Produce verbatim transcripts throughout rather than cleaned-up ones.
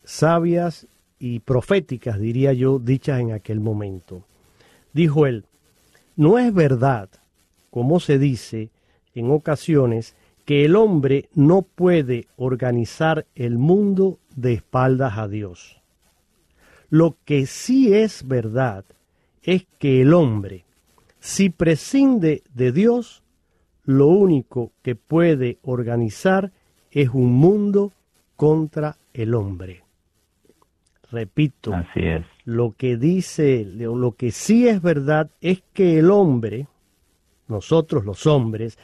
sabias y proféticas, diría yo, dichas en aquel momento. Dijo él: no es verdad, como se dice en ocasiones, que el hombre no puede organizar el mundo de espaldas a Dios. Lo que sí es verdad es que el hombre, si prescinde de Dios, lo único que puede organizar es un mundo contra el hombre. Repito, así es. Lo que dice, lo que sí es verdad es que el hombre, nosotros los hombres,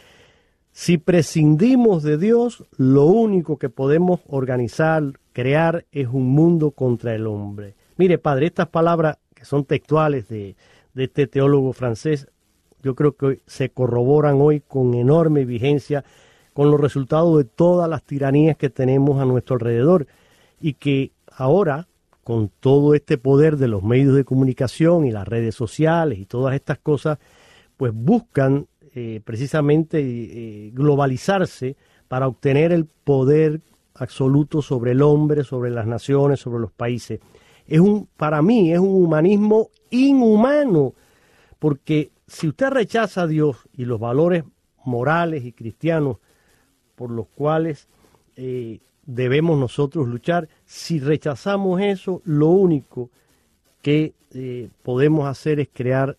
si prescindimos de Dios, lo único que podemos organizar, crear, es un mundo contra el hombre. Mire, padre, estas palabras que son textuales de, de este teólogo francés, yo creo que se corroboran hoy con enorme vigencia con los resultados de todas las tiranías que tenemos a nuestro alrededor, y que ahora, con todo este poder de los medios de comunicación y las redes sociales y todas estas cosas, pues buscan eh, precisamente eh, globalizarse para obtener el poder absoluto sobre el hombre, sobre las naciones, sobre los países. Es un, para mí es un humanismo inhumano, porque si usted rechaza a Dios y los valores morales y cristianos por los cuales eh, debemos nosotros luchar, si rechazamos eso, lo único que eh, podemos hacer es crear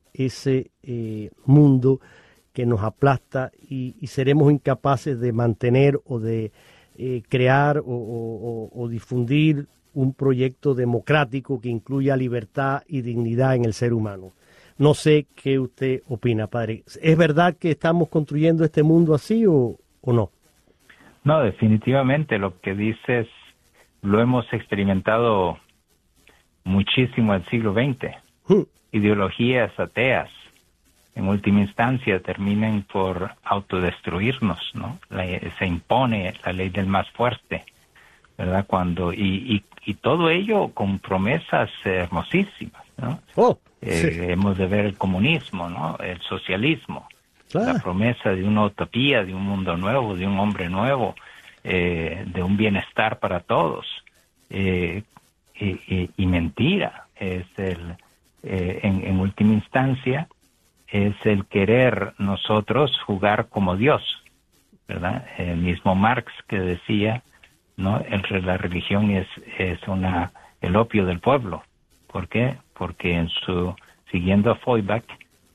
ese eh, mundo que nos aplasta, y, y seremos incapaces de mantener o de eh, crear o, o, o difundir un proyecto democrático que incluya libertad y dignidad en el ser humano. No sé qué usted opina, padre. ¿Es verdad que estamos construyendo este mundo así o, o no? No, definitivamente lo que dices lo hemos experimentado muchísimo en el siglo veinte. Hmm. Ideologías ateas, en última instancia, terminan por autodestruirnos, ¿no? La, se impone la ley del más fuerte, ¿verdad? Cuando y, y, y todo ello con promesas hermosísimas, ¿no? Oh, eh, sí. Hemos de ver el comunismo, ¿no? El socialismo. Claro. La promesa de una utopía, de un mundo nuevo, de un hombre nuevo, eh, de un bienestar para todos. Eh, y, y, y mentira, es el, eh, en, en última instancia, es el querer nosotros jugar como Dios, ¿verdad? El mismo Marx que decía, ¿no? El, la religión es, es una, el opio del pueblo. ¿Por qué? Porque en su, siguiendo a Feuerbach,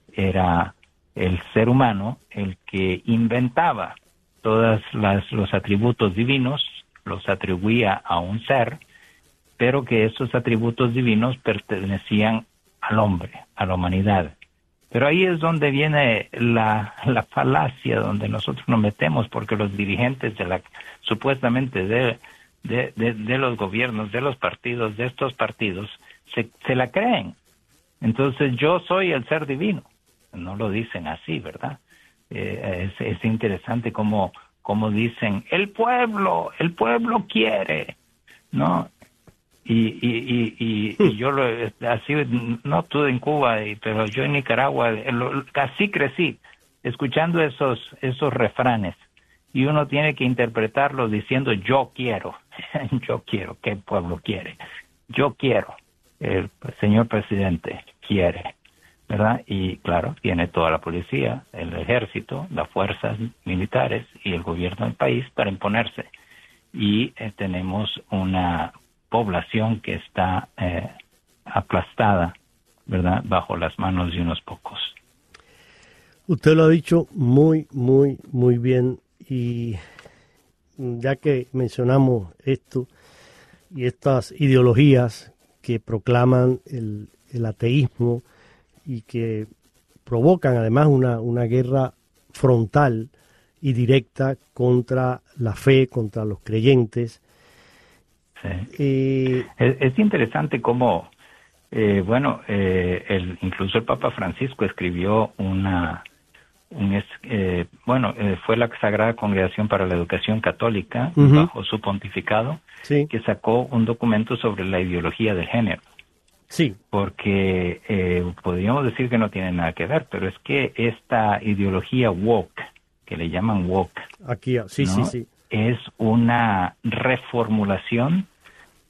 era el ser humano el que inventaba todos los atributos divinos, los atribuía a un ser, pero que esos atributos divinos pertenecían al hombre, a la humanidad. Pero ahí es donde viene la, la falacia, donde nosotros nos metemos, porque los dirigentes de la supuestamente de, de, de, de los gobiernos, de los partidos, de estos partidos, se, se la creen. Entonces yo soy el ser divino. No lo dicen así, ¿verdad? Eh, es, es interesante cómo, cómo dicen, el pueblo, el pueblo quiere, ¿no? Y, y, y, y, y yo lo, así, no tú en Cuba, pero yo en Nicaragua, lo, así crecí, escuchando esos, esos refranes. Y uno tiene que interpretarlos diciendo, yo quiero, yo quiero, ¿qué pueblo quiere? Yo quiero, el señor presidente quiere, ¿verdad? Y claro, tiene toda la policía, el ejército, las fuerzas militares y el gobierno del país para imponerse. Y eh, tenemos una población que está eh, aplastada, ¿verdad?, bajo las manos de unos pocos. Usted lo ha dicho muy, muy, muy bien. Y ya que mencionamos esto y estas ideologías que proclaman el, el ateísmo y que provocan además una, una guerra frontal y directa contra la fe, contra los creyentes. Sí. Eh, es, es interesante cómo, eh, bueno, eh, el, incluso el Papa Francisco escribió una, un, eh, bueno, eh, fue la Sagrada Congregación para la Educación Católica, uh-huh. bajo su pontificado, sí. que sacó un documento sobre la ideología del género. Sí. Porque eh, podríamos decir que no tiene nada que ver, pero es que esta ideología woke, que le llaman woke, aquí, sí, ¿no? sí, sí. es una reformulación